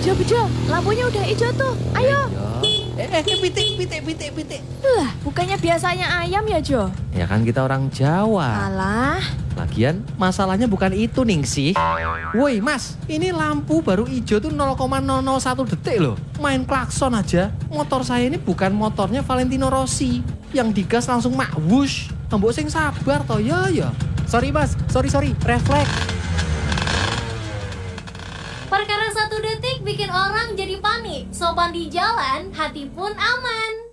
Bejo, lampunya udah hijau tuh. Ayo. Pitik. Lah, bukannya biasanya ayam ya, Jo? Ya kan kita orang Jawa. Alah, Lagian masalahnya bukan itu Ningsih. Woi mas, ini lampu baru hijau tuh 0,001 detik loh. Main klakson aja. Motor saya ini bukan motornya Valentino Rossi. Yang digas langsung mak wush. Mbok sing sabar toh ya. Sorry mas, sorry, refleks. Perkara 1 detik bikin orang jadi panik. Sopan di jalan, hati pun aman.